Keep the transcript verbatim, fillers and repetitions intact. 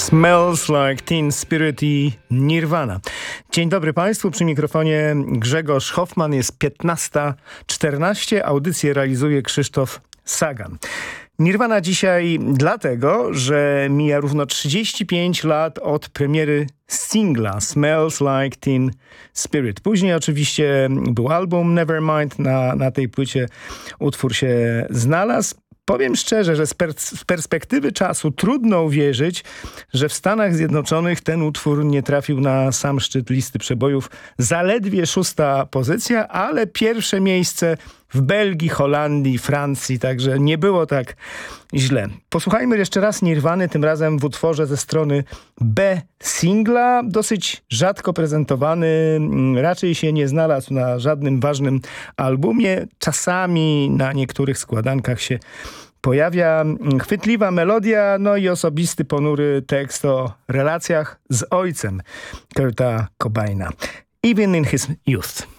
Smells Like Teen Spirit i Nirvana. Dzień dobry Państwu, przy mikrofonie Grzegorz Hoffman, jest piętnasta czternaście, audycję realizuje Krzysztof Sagan. Nirvana dzisiaj dlatego, że mija równo trzydzieści pięć lat od premiery singla Smells Like Teen Spirit. Później oczywiście był album Nevermind, na, na tej płycie utwór się znalazł. Powiem szczerze, że z, per z perspektywy czasu trudno uwierzyć, że w Stanach Zjednoczonych ten utwór nie trafił na sam szczyt listy przebojów. Zaledwie szósta pozycja, ale pierwsze miejsce w Belgii, Holandii, Francji, także nie było tak źle. Posłuchajmy jeszcze raz Nirwany, tym razem w utworze ze strony B singla, dosyć rzadko prezentowany, raczej się nie znalazł na żadnym ważnym albumie, czasami na niektórych składankach się pojawia. Chwytliwa melodia, no i osobisty, ponury tekst o relacjach z ojcem Kurta Cobaina. Even in his youth.